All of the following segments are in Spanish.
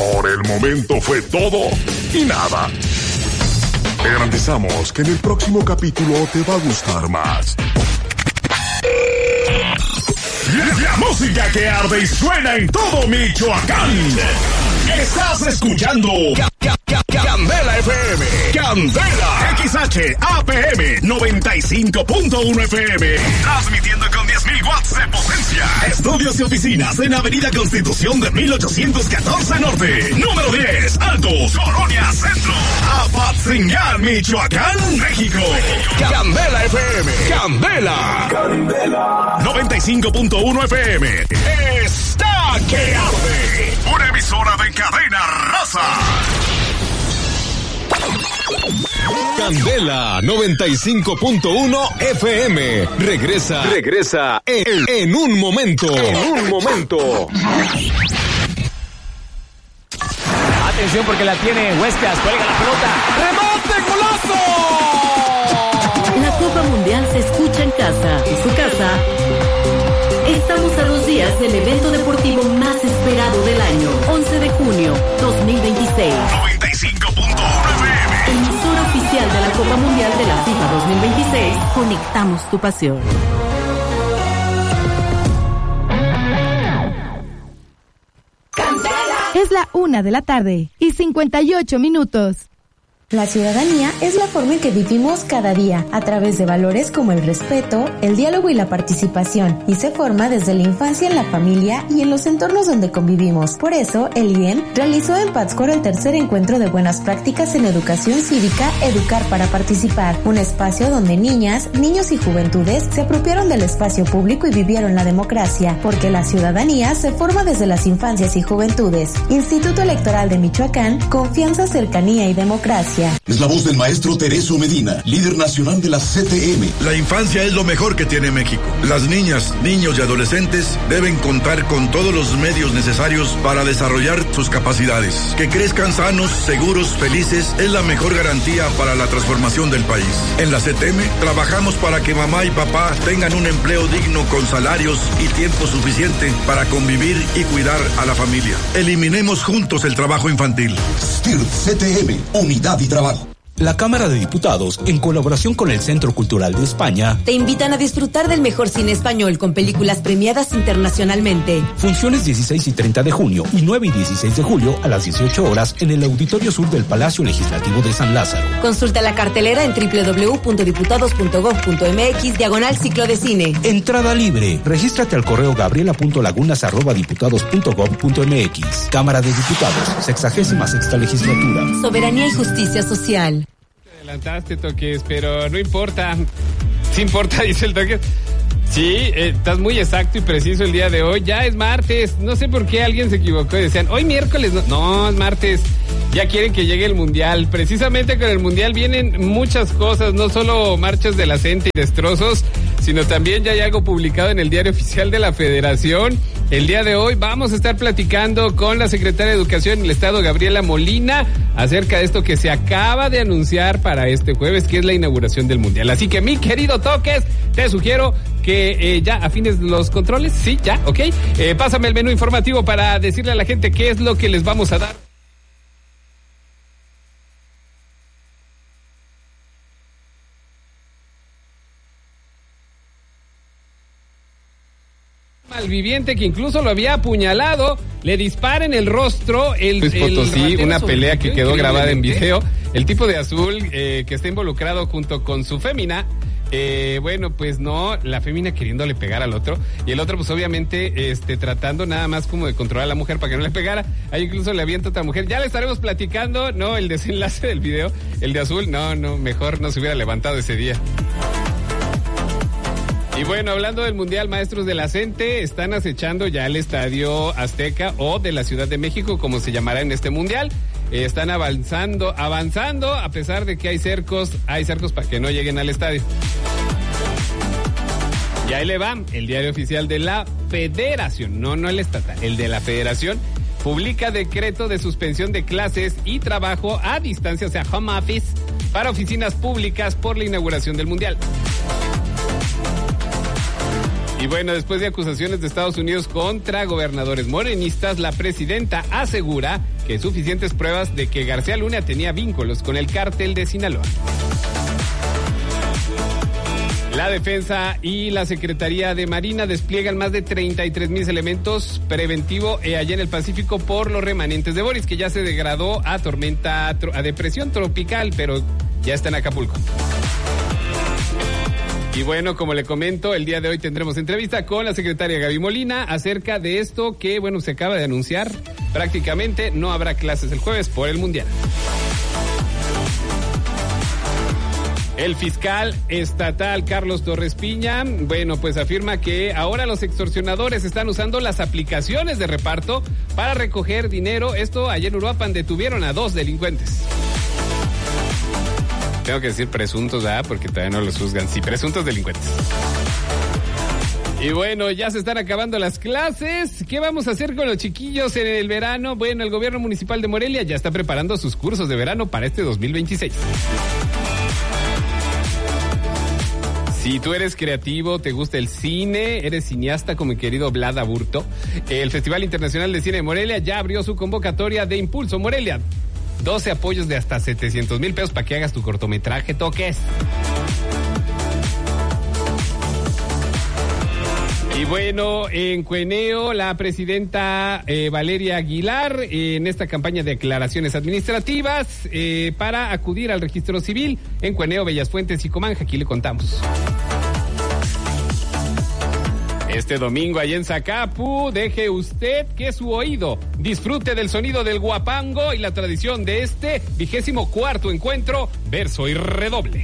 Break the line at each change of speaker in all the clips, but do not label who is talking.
Por el momento fue todo y nada. Te garantizamos que en el próximo capítulo te va a gustar más. La música que arde y suena en todo Michoacán. Estás escuchando Candela FM. Candela XHAPM 95.1 FM. Transmitiendo con 10.000 watts de potencia. Estudios y oficinas en Avenida Constitución de 1814 Norte. Número 10, Altos, Colonia Centro. Apatzingán, Michoacán, México. Candela FM. Candela. 95.1 FM. Está que arde. Una emisora de cadena raza.
Candela 95.1 FM. Regresa en un momento.
Atención porque la tiene Huescas, cuelga la pelota. ¡Remate, golazo!
La Copa Mundial se escucha en casa. ¿Y su casa? Estamos a 2 días del evento deportivo más esperado del año. 11 de junio, 2026.
95.1 FM.
Emisora oficial de la Copa Mundial de la FIFA 2026. Conectamos tu pasión.
Es la 1:58 p.m.
La ciudadanía es la forma en que vivimos cada día, a través de valores como el respeto, el diálogo y la participación, y se forma desde la infancia en la familia y en los entornos donde convivimos. Por eso, el IEM realizó en Pátzcuaro el tercer encuentro de buenas prácticas en educación cívica, Educar para Participar, un espacio donde niñas, niños y juventudes se apropiaron del espacio público y vivieron la democracia, porque la ciudadanía se forma desde las infancias y juventudes. Instituto Electoral de Michoacán, confianza, cercanía y democracia.
Es la voz del maestro Tereso Medina, líder nacional de la CTM.
La infancia es lo mejor que tiene México. Las niñas, niños y adolescentes deben contar con todos los medios necesarios para desarrollar sus capacidades. Que crezcan sanos, seguros, felices es la mejor garantía para la transformación del país. En la CTM trabajamos para que mamá y papá tengan un empleo digno con salarios y tiempo suficiente para convivir y cuidar a la familia. Eliminemos juntos el trabajo infantil.
STIRT CTM, unidad y trabajo.
La Cámara de Diputados, en colaboración con el Centro Cultural de España,
te invitan a disfrutar del mejor cine español con películas premiadas internacionalmente.
Funciones 16 y 30 de junio y 9 y 16 de julio a las 18 horas en el Auditorio Sur del Palacio Legislativo de San Lázaro.
Consulta la cartelera en www.diputados.gov.mx/ciclo de cine.
Entrada libre. Regístrate al correo gabriela.lagunas@diputados.gov.mx. Cámara de Diputados, 66ª legislatura.
Soberanía y justicia social.
Adelantaste, Toques, pero no importa. Sí importa, dice el Toques. Sí, estás muy exacto y preciso el día de hoy. Ya es martes. No sé por qué alguien se equivocó y decían, hoy miércoles. No, es martes. Ya quieren que llegue el Mundial. Precisamente con el Mundial vienen muchas cosas, no solo marchas de la CENTE y destrozos, sino también ya hay algo publicado en el Diario Oficial de la Federación. El día de hoy vamos a estar platicando con la secretaria de Educación del Estado, Gabriela Molina, acerca de esto que se acaba de anunciar para este jueves, que es la inauguración del Mundial. Así que, mi querido Toques, te sugiero que ya afines los controles. Sí, ya, ok. Pásame el menú informativo para decirle a la gente qué es lo que les vamos a dar. Malviviente que incluso lo había apuñalado, le dispara en el rostro. Luis Potosí, una pelea que quedó grabada en video. El tipo de azul que está involucrado junto con su fémina. Bueno, pues no, la fémina queriéndole pegar al otro y el otro pues obviamente tratando nada más como de controlar a la mujer para que no le pegara. Ahí incluso le avienta a otra mujer. Ya le estaremos platicando, no, el desenlace del video. El de azul, no, mejor no se hubiera levantado ese día. Y bueno, hablando del Mundial, maestros de la CENTE están acechando ya el Estadio Azteca o de la Ciudad de México, como se llamará en este Mundial. Están avanzando, a pesar de que hay cercos para que no lleguen al estadio. Y ahí le va, el Diario Oficial de la Federación, no el estatal, el de la Federación, publica decreto de suspensión de clases y trabajo a distancia, o sea, home office, para oficinas públicas por la inauguración del Mundial. Y bueno, después de acusaciones de Estados Unidos contra gobernadores morenistas, la presidenta asegura que hay suficientes pruebas de que García Luna tenía vínculos con el cártel de Sinaloa. La Defensa y la Secretaría de Marina despliegan más de 33,000 elementos preventivo allá en el Pacífico por los remanentes de Boris, que ya se degradó a a depresión tropical, pero ya está en Acapulco. Y bueno, como le comento, el día de hoy tendremos entrevista con la secretaria Gaby Molina acerca de esto que, bueno, se acaba de anunciar. Prácticamente no habrá clases el jueves por el Mundial. El fiscal estatal Carlos Torres Piña, bueno, pues afirma que ahora los extorsionadores están usando las aplicaciones de reparto para recoger dinero. Esto allá en Uruapan detuvieron a 2 delincuentes. Tengo que decir presuntos, porque todavía no los juzgan. Sí, presuntos delincuentes. Y bueno, ya se están acabando las clases. ¿Qué vamos a hacer con los chiquillos en el verano? Bueno, el gobierno municipal de Morelia ya está preparando sus cursos de verano para este 2026. Si tú eres creativo, te gusta el cine, eres cineasta como mi querido Vlad Aburto, el Festival Internacional de Cine de Morelia ya abrió su convocatoria de Impulso Morelia. 12 apoyos de hasta 700,000 pesos para que hagas tu cortometraje, Toques. Y bueno, en Cueneo, la presidenta Valeria Aguilar, en esta campaña de declaraciones administrativas para acudir al registro civil en Cueneo, Bellas Fuentes y Comanja. Aquí le contamos. Este domingo allá en Zacapu, deje usted que su oído disfrute del sonido del guapango y la tradición de este 24º encuentro verso y redoble.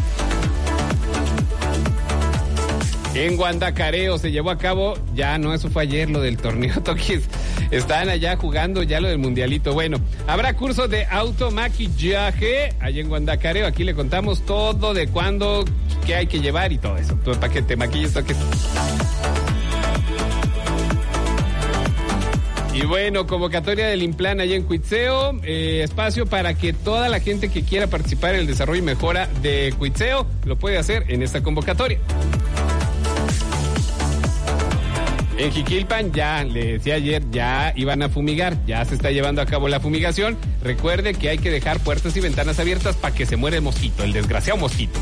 En Guandacareo se llevó a cabo, eso fue ayer lo del torneo Toques. Están allá jugando ya lo del mundialito. Bueno, habrá curso de automaquillaje allá en Guandacareo. Aquí le contamos todo de cuándo, qué hay que llevar y todo eso. Todo para que te maquilles, Toques. Y bueno, convocatoria del Implan allá en Cuitzeo, espacio para que toda la gente que quiera participar en el desarrollo y mejora de Cuitzeo lo puede hacer en esta convocatoria. En Jiquilpan, ya le decía ayer, ya iban a fumigar, ya se está llevando a cabo la fumigación. Recuerde que hay que dejar puertas y ventanas abiertas para que se muera el mosquito, el desgraciado mosquito.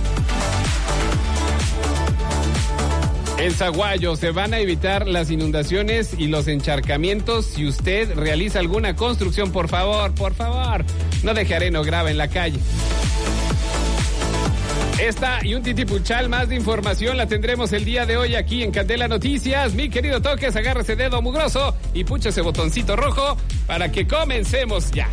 En Zaguayo se van a evitar las inundaciones y los encharcamientos. Si usted realiza alguna construcción, por favor, no deje arena o grava en la calle. Esta y un titipuchal más de información la tendremos el día de hoy aquí en Candela Noticias. Mi querido Toques, agárrese dedo mugroso y pucha ese botoncito rojo para que comencemos ya.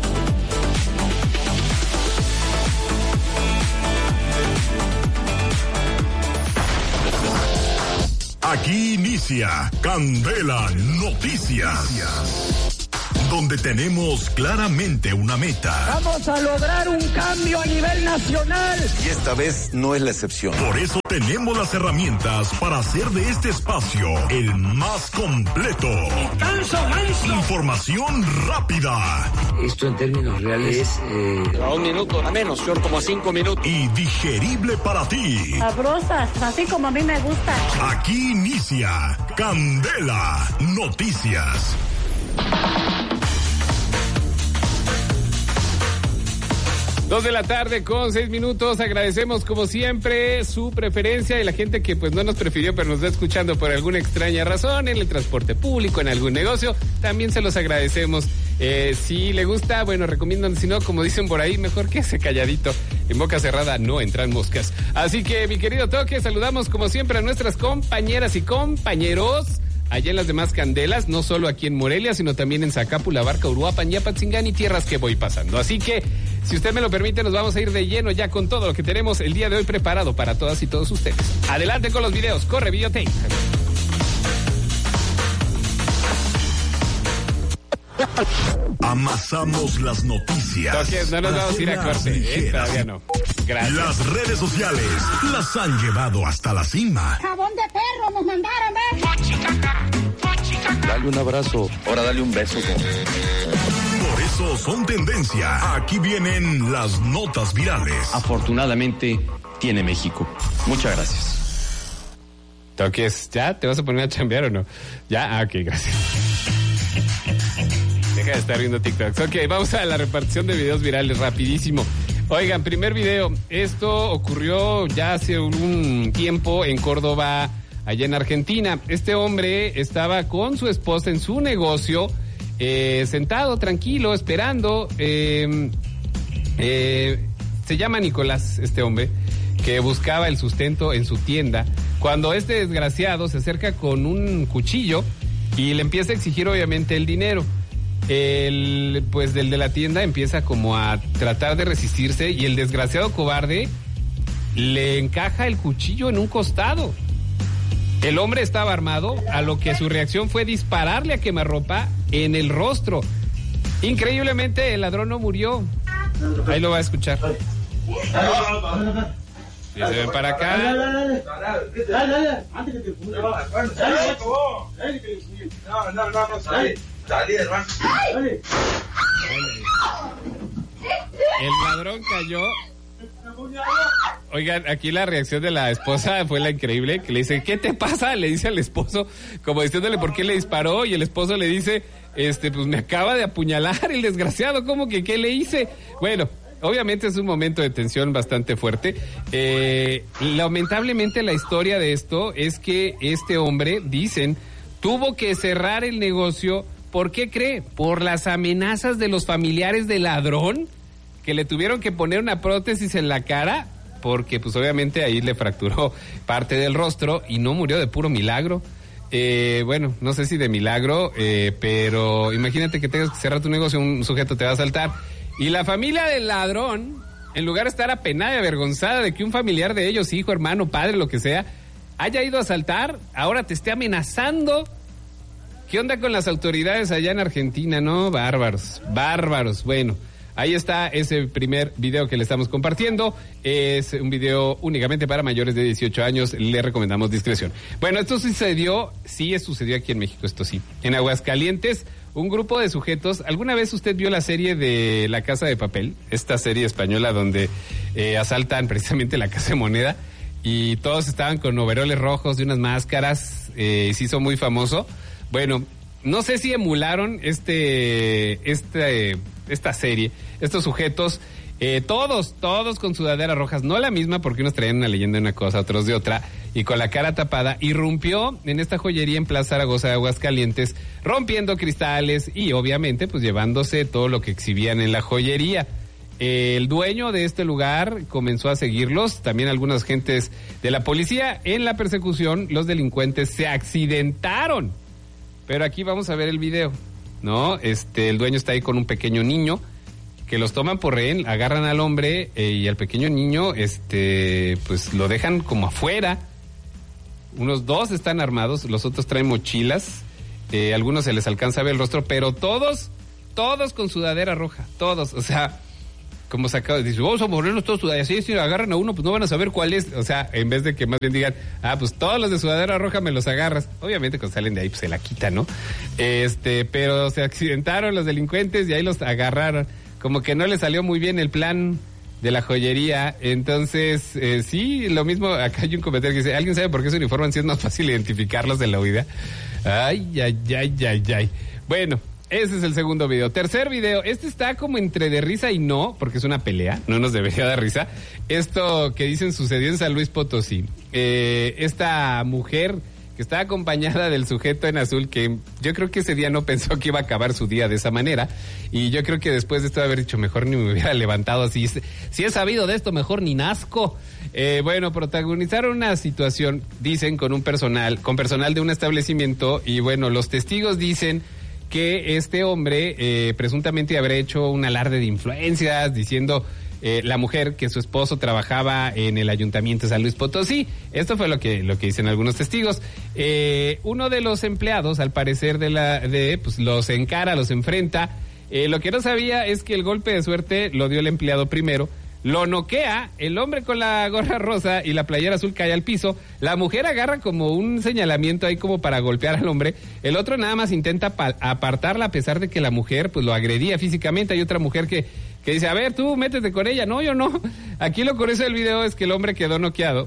Aquí inicia Candela Noticias, donde tenemos claramente una meta.
Vamos a lograr un cambio a nivel nacional.
Y esta vez no es la excepción.
Por eso tenemos las herramientas para hacer de este espacio el más completo.
Manso.
Información rápida.
Esto en términos reales
a 1 minuto, a menos, son como 5 minutos.
Y digerible para ti.
Sabrosas, así como a mí me gusta.
Aquí inicia Candela Noticias.
2 de la tarde con 6 minutos. Agradecemos como siempre su preferencia y la gente que pues no nos prefirió pero nos está escuchando por alguna extraña razón en el transporte público, en algún negocio. También se los agradecemos. Si le gusta, bueno, recomiendan. Si no, como dicen por ahí, mejor que ese calladito. En boca cerrada no entran moscas. Así que, mi querido Toque, saludamos como siempre a nuestras compañeras y compañeros allá en las demás candelas, no solo aquí en Morelia, sino también en Zacapu, La Barca, Uruapan, Yapatzingán y tierras que voy pasando. Así que, si usted me lo permite, nos vamos a ir de lleno ya con todo lo que tenemos el día de hoy preparado para todas y todos ustedes. Adelante con los videos, corre videotape.
Amasamos las noticias.
Entonces, no nos vamos a ir a corte, todavía no. Gracias.
Las redes sociales las han llevado hasta la cima.
Jabón de perro nos mandaron, ¿ves?
Dale un abrazo, ahora dale un beso.
Por eso son tendencia. Aquí vienen las notas virales.
Afortunadamente tiene México. Muchas gracias.
Toques, ¿ya? ¿Te vas a poner a chambear o no? ¿Ya? Ok, gracias. Deja de estar viendo TikToks. Ok, vamos a la repartición de videos virales rapidísimo. Oigan, primer video. Esto ocurrió ya hace un tiempo en Córdoba, allá en Argentina. Este hombre estaba con su esposa en su negocio, sentado, tranquilo, esperando. Se llama Nicolás, este hombre, que buscaba el sustento en su tienda, cuando este desgraciado se acerca con un cuchillo y le empieza a exigir obviamente el dinero. Pues del de la tienda empieza como a tratar de resistirse y el desgraciado cobarde le encaja el cuchillo en un costado. El hombre estaba armado, a lo que su reacción fue dispararle a quemarropa en el rostro. Increíblemente el ladrón no murió. Ahí lo va a escuchar. Y se ven para acá.
Dale, antes que te fume. Dale, hermano.
El ladrón cayó. Oigan, aquí la reacción de la esposa fue la increíble, que le dice, ¿qué te pasa? Le dice al esposo, como diciéndole por qué le disparó, y el esposo le dice, pues me acaba de apuñalar el desgraciado, ¿cómo que qué le hice? Bueno, obviamente es un momento de tensión bastante fuerte. Lamentablemente la historia de esto es que este hombre, dicen, tuvo que cerrar el negocio. ¿Por qué cree? Por las amenazas de los familiares del ladrón, que le tuvieron que poner una prótesis en la cara, porque pues obviamente ahí le fracturó parte del rostro y no murió de puro milagro. Bueno, no sé si de milagro, pero imagínate que tengas que cerrar tu negocio, un sujeto te va a asaltar. Y la familia del ladrón, en lugar de estar apenada y avergonzada de que un familiar de ellos, hijo, hermano, padre, lo que sea, haya ido a asaltar, ahora te esté amenazando. ¿Qué onda con las autoridades allá en Argentina, no? Bárbaros, bárbaros. Bueno, ahí está ese primer video que le estamos compartiendo. Es un video únicamente para mayores de 18 años. Le recomendamos discreción. Bueno, esto sucedió aquí en México, esto sí. En Aguascalientes, un grupo de sujetos. ¿Alguna vez usted vio la serie de La Casa de Papel? Esta serie española donde asaltan precisamente la Casa de Moneda y todos estaban con overoles rojos y unas máscaras. Se hizo muy famoso. Bueno, no sé si emularon esta serie, estos sujetos, todos con sudaderas rojas, no la misma porque unos traían una leyenda de una cosa, otros de otra, y con la cara tapada, irrumpió en esta joyería en Plaza Zaragoza de Aguascalientes, rompiendo cristales y obviamente pues llevándose todo lo que exhibían en la joyería. El dueño de este lugar comenzó a seguirlos, también algunas gentes de la policía. En la persecución, los delincuentes se accidentaron. Pero aquí vamos a ver el video, ¿no? El dueño está ahí con un pequeño niño, que los toman por rehén, agarran al hombre y al pequeño niño, pues lo dejan como afuera. Unos dos están armados, los otros traen mochilas, algunos se les alcanza a ver el rostro, pero todos con sudadera roja, todos, o sea, como sacado, dice, vamos a morirnos todos sudaderas, sí, si agarran a uno, pues no van a saber cuál es, o sea, en vez de que más bien digan, pues todos los de sudadera roja me los agarras, obviamente cuando salen de ahí, pues se la quitan, ¿no? Pero se accidentaron los delincuentes y ahí los agarraron, como que no les salió muy bien el plan de la joyería, entonces, sí, lo mismo, acá hay un comentario que dice, ¿alguien sabe por qué se uniforman si es más fácil identificarlos de la huida? Ay. Bueno, ese es el segundo video. Tercer video, está como entre de risa y no, porque es una pelea, no nos debería dar risa. Esto que dicen sucedió en San Luis Potosí. Esta mujer que está acompañada del sujeto en azul, que yo creo que ese día no pensó que iba a acabar su día de esa manera, y yo creo que después de esto de haber dicho, mejor ni me hubiera levantado así, si he sabido de esto, mejor ni nazco. Bueno, protagonizaron una situación, dicen, con personal de un establecimiento, y bueno, los testigos dicen que este hombre presuntamente habría hecho un alarde de influencias, diciendo la mujer que su esposo trabajaba en el ayuntamiento de San Luis Potosí. Esto fue lo que dicen algunos testigos. Uno de los empleados, al parecer pues los encara, los enfrenta. Lo que no sabía es que el golpe de suerte lo dio el empleado primero. Lo noquea, el hombre con la gorra rosa y la playera azul cae al piso, la mujer agarra como un señalamiento ahí como para golpear al hombre, el otro nada más intenta apartarla a pesar de que la mujer pues lo agredía físicamente. Hay otra mujer que dice, a ver, tú métete con ella. No, yo no. Aquí lo curioso del video es que el hombre quedó noqueado,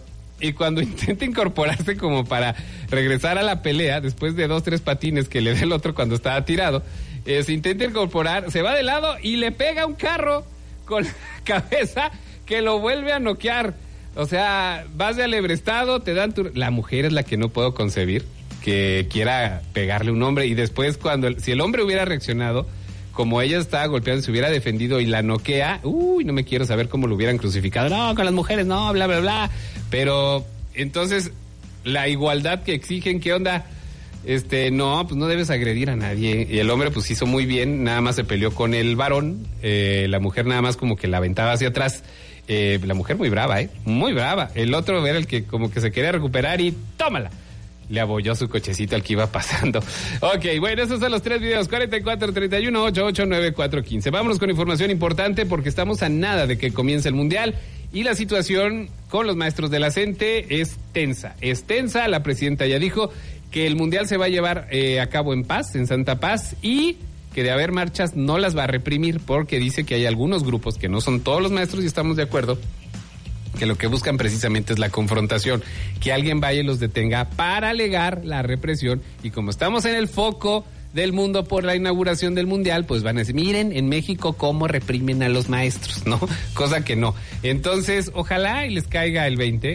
y cuando intenta incorporarse como para regresar a la pelea, después de 2-3 patines que le da el otro cuando estaba tirado, se intenta incorporar, se va de lado y le pega un carro con la cabeza que lo vuelve a noquear. O sea, vas de alebrestado, te dan La mujer es la que no puedo concebir, que quiera pegarle a un hombre, y después si el hombre hubiera reaccionado como ella estaba golpeando, se hubiera defendido y la noquea, no me quiero saber cómo lo hubieran crucificado. No, con las mujeres no, bla, bla, bla. Pero entonces, la igualdad que exigen, ¿qué onda? No, pues no debes agredir a nadie. Y el hombre pues hizo muy bien, nada más se peleó con el varón, la mujer nada más como que la aventaba hacia atrás. La mujer muy brava, muy brava. El otro era el que como que se quería recuperar y tómala. Le abolló su cochecito al que iba pasando. Ok, bueno, esos son los 3 videos. 44, 31, 88, 94, 15. Vámonos con información importante porque estamos a nada de que comience el Mundial y la situación con los maestros de la CENTE es tensa. Es tensa, la presidenta ya dijo que el Mundial se va a llevar a cabo en paz, en Santa Paz, y que de haber marchas no las va a reprimir porque dice que hay algunos grupos que no son todos los maestros y estamos de acuerdo que lo que buscan precisamente es la confrontación, que alguien vaya y los detenga para alegar la represión, y como estamos en el foco del mundo por la inauguración del Mundial, pues van a decir, miren en México cómo reprimen a los maestros, ¿no? Cosa que no. Entonces, ojalá y les caiga el 20,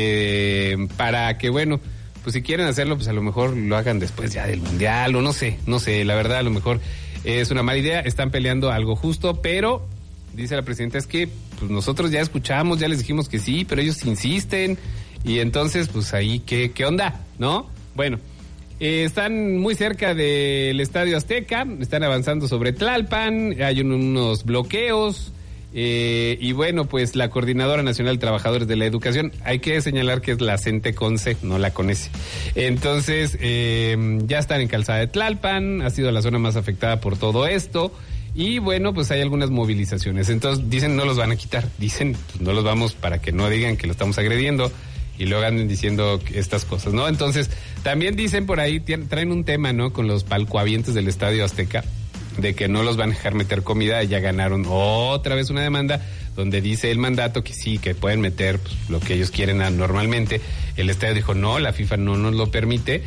para que, bueno, pues si quieren hacerlo, pues a lo mejor lo hagan después ya del Mundial, o no sé, la verdad a lo mejor es una mala idea, están peleando algo justo, pero dice la presidenta, es que pues nosotros ya escuchamos, ya les dijimos que sí, pero ellos insisten, y entonces pues ahí, ¿qué onda? ¿No? Bueno, están muy cerca del Estadio Azteca, están avanzando sobre Tlalpan, hay unos bloqueos, y bueno, pues la Coordinadora Nacional de Trabajadores de la Educación, hay que señalar que es la CENTE con C, no la con S. Entonces, ya están en Calzada de Tlalpan, ha sido la zona más afectada por todo esto. Y bueno, pues hay algunas movilizaciones. Entonces dicen no los van a quitar. Dicen pues no los vamos para que no digan que lo estamos agrediendo y luego anden diciendo estas cosas, ¿no? Entonces también dicen por ahí, traen un tema, ¿no? Con los palcohabientes del Estadio Azteca, de que no los van a dejar meter comida. Ya ganaron otra vez una demanda donde dice el mandato que sí, que pueden meter pues, lo que ellos quieren normalmente. El estadio dijo no, la FIFA no nos lo permite.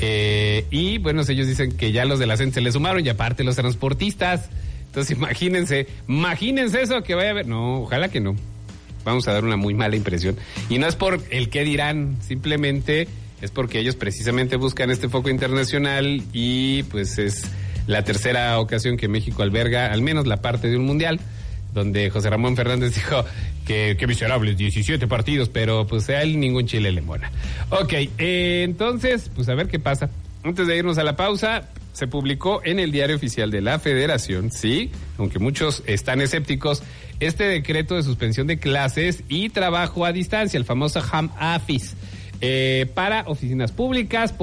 Y bueno, ellos dicen que ya los de la CENTE se les sumaron y aparte los transportistas. Entonces imagínense eso que vaya a haber. No, ojalá que no. Vamos a dar una muy mala impresión. Y no es por el qué dirán, simplemente es porque ellos precisamente buscan este foco internacional y pues es la tercera ocasión que México alberga al menos la parte de un mundial, donde José Ramón Fernández dijo que miserables, 17 partidos, pero pues a él ningún chile le mola. Ok, entonces, pues a ver qué pasa. Antes de irnos a la pausa, se publicó en el Diario Oficial de la Federación, sí, aunque muchos están escépticos, este decreto de suspensión de clases y trabajo a distancia, el famoso Home Office, para oficinas públicas,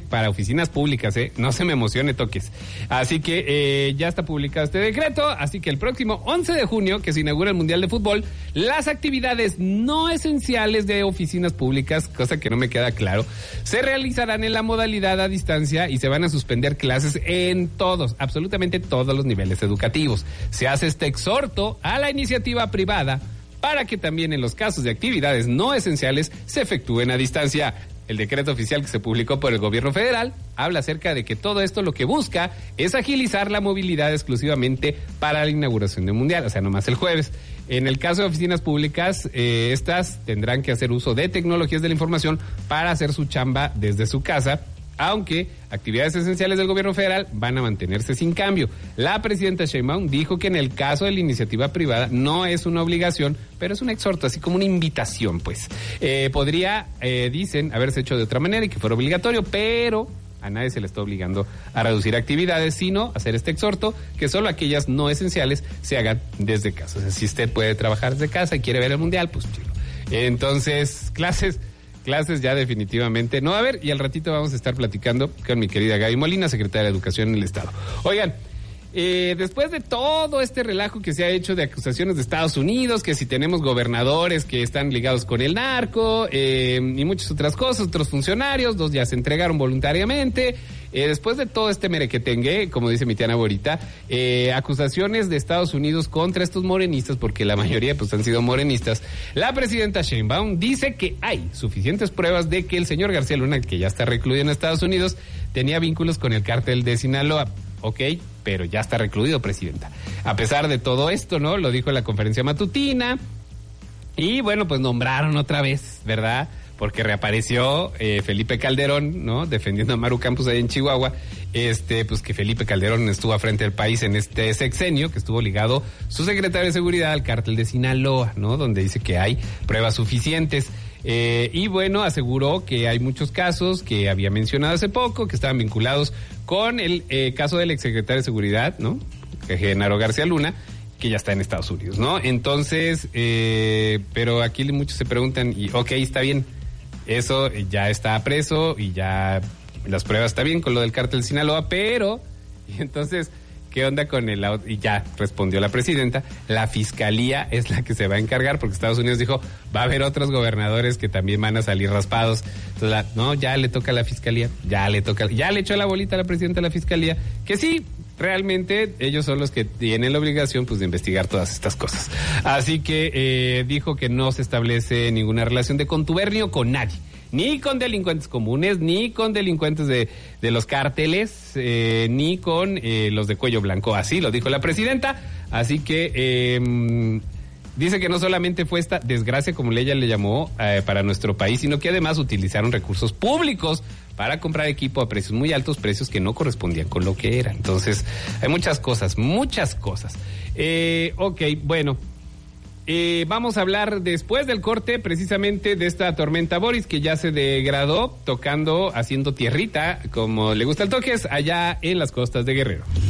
no se me emocione, toques. Así que ya está publicado este decreto, así que el próximo 11 de junio, que se inaugura el Mundial de Fútbol, las actividades no esenciales de oficinas públicas, cosa que no me queda claro, se realizarán en la modalidad a distancia y se van a suspender clases en todos, absolutamente todos los niveles educativos. Se hace este exhorto a la iniciativa privada para que también en los casos de actividades no esenciales se efectúen a distancia. El decreto oficial que se publicó por el gobierno federal habla acerca de que todo esto lo que busca es agilizar la movilidad exclusivamente para la inauguración del Mundial, o sea, nomás el jueves. En el caso de oficinas públicas, estas tendrán que hacer uso de tecnologías de la información para hacer su chamba desde su casa, aunque actividades esenciales del gobierno federal van a mantenerse sin cambio. La presidenta Sheinbaum dijo que en el caso de la iniciativa privada no es una obligación, pero es un exhorto, así como una invitación, pues. Podría, dicen, haberse hecho de otra manera y que fuera obligatorio, pero a nadie se le está obligando a reducir actividades, sino hacer este exhorto, que solo aquellas no esenciales se hagan desde casa. O sea, si usted puede trabajar desde casa y quiere ver el Mundial, pues chido. Entonces, clases ya definitivamente no va a haber, y al ratito vamos a estar platicando con mi querida Gaby Molina, secretaria de Educación en el Estado. Oigan, después de todo este relajo que se ha hecho de acusaciones de Estados Unidos, que si tenemos gobernadores que están ligados con el narco, y muchas otras cosas, otros funcionarios, 2 ya se entregaron voluntariamente, después de todo este merequetengue, como dice mi tía Naborita, acusaciones de Estados Unidos contra estos morenistas, porque la mayoría pues han sido morenistas, la presidenta Sheinbaum dice que hay suficientes pruebas de que el señor García Luna, que ya está recluido en Estados Unidos, tenía vínculos con el cártel de Sinaloa. Ok, pero ya está recluido, presidenta. A pesar de todo esto, ¿no? Lo dijo en la conferencia matutina. Y bueno, pues nombraron otra vez, ¿verdad? Porque reapareció Felipe Calderón, ¿no? Defendiendo a Maru Campos ahí en Chihuahua. Pues que Felipe Calderón estuvo a frente del país en este sexenio, que estuvo ligado su secretario de Seguridad al cártel de Sinaloa, ¿no? Donde dice que hay pruebas suficientes. Y bueno, aseguró que hay muchos casos que había mencionado hace poco, que estaban vinculados con el caso del exsecretario de Seguridad, ¿no? Genaro García Luna, que ya está en Estados Unidos, ¿no? Entonces, pero aquí muchos se preguntan, y ok, está bien, eso ya está preso y ya las pruebas está bien con lo del cártel Sinaloa, pero, y entonces, ¿qué onda con el auto? Y ya respondió la presidenta, la fiscalía es la que se va a encargar, porque Estados Unidos dijo, va a haber otros gobernadores que también van a salir raspados. Entonces, no, ya le toca a la fiscalía, ya le echó la bolita a la presidenta de la fiscalía, que sí, realmente ellos son los que tienen la obligación pues de investigar todas estas cosas. Así que dijo que no se establece ninguna relación de contubernio con nadie, ni con delincuentes comunes, ni con delincuentes de los cárteles, ni con los de cuello blanco. Así lo dijo la presidenta. Así que dice que no solamente fue esta desgracia, como ella le llamó, para nuestro país, sino que además utilizaron recursos públicos para comprar equipo a precios muy altos, precios que no correspondían con lo que era. Entonces, hay muchas cosas. Ok, bueno. Vamos a hablar después del corte precisamente de esta tormenta Boris, que ya se degradó haciendo tierrita, como le gusta el Toques, allá en las costas de Guerrero.